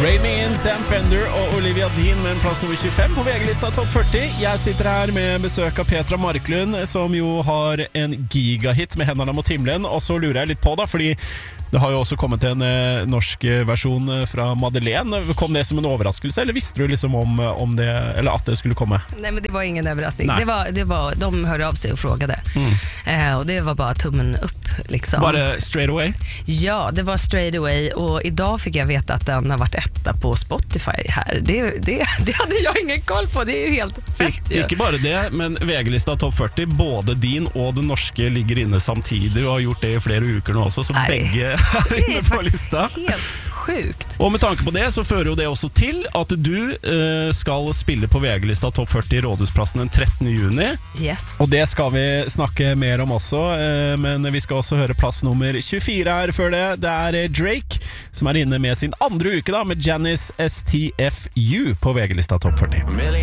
Rain Me In, Sam Fender og Olivia Dean med en plass nummer 25 på VG-lista Topp 40. Jeg sitter her med besøk av Petra Marklund, som jo har en gigahit med Hendene mot himmelen. Og så lurer jeg litt på da, fordi det har jo også kommet en norsk versjon fra Madeleine. Kom det som en overraskelse, eller visste du liksom om det, eller at det skulle komme? Nej, men det var ingen överraskning. Det var, de hörde av sig och frågade. Och det var bara tummen upp liksom. Bare straight away? Ja, det var straight away. Och idag fick jag veta att den har varit etta på Spotify här. Det hade jag ingen koll på. Det är ju helt fett ju. Ikke bare det, men VG-lista Topp 40, både din og den norske ligger inne samtidig, og har gjort det i flere uker nå også, så begge er inne på lista. Helt sjukt. Og med tanke på det, så fører jo det også til at du skal spille på VG-lista Topp 40 i Rådhusplassen den 13. juni. Yes. Og det skal vi snakke mer om også, men vi skal også høre plass nummer 24 her før det. Det er Drake som er inne med sin andre uke da, med Janice STFU på VG-lista Topp 40.